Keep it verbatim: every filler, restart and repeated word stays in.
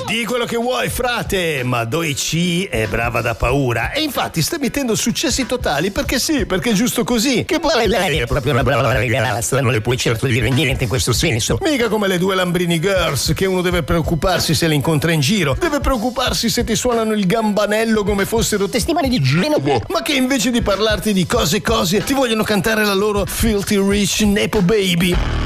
Di quello che vuoi, frate, ma Doi C è brava da paura. E infatti sta mettendo successi totali perché sì, perché è giusto così. Che poi lei è proprio una brava ragazza, non le puoi certo dire niente in questo senso. Mica come le due Lambrini Girls, che uno deve preoccuparsi se le incontra in giro, deve preoccuparsi se ti suonano il gambanello come fossero testimoni di Genova, ma che invece di parlarti di cose cose ti vogliono cantare la loro Filthy Rich Nepo Baby.